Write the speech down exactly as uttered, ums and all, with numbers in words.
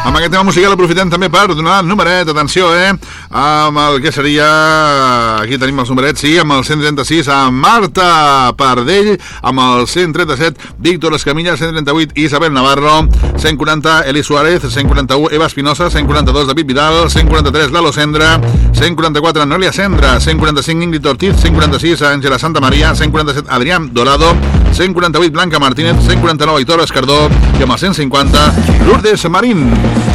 Amb aquest tema musical aprofitem també per donar numeret, atenció, eh? Amb el que seria... Aquí tenim els numerets, sí, amb el cent trenta-sis, a Marta Pardell, amb el cent trenta-set, Víctor Escamilla, cent trenta-vuit, Isabel Navarro, cent quaranta, Eli Suárez, cent quaranta-u, Eva Espinosa, cent quaranta-dos, David Vidal, cent quaranta-tres, Lalo Sendra, cent quaranta-quatre, Noelia Sendra, cent quaranta-cinc, Ingrid Ortiz, cent quaranta-sis, Àngela Santa Maria, cent quaranta-set, Adrián Dorado, cent quaranta-vuit, Blanca Martínez, cent quaranta-nou, Aitor Escardó, i amb el cent cinquanta, Lourdes Marín.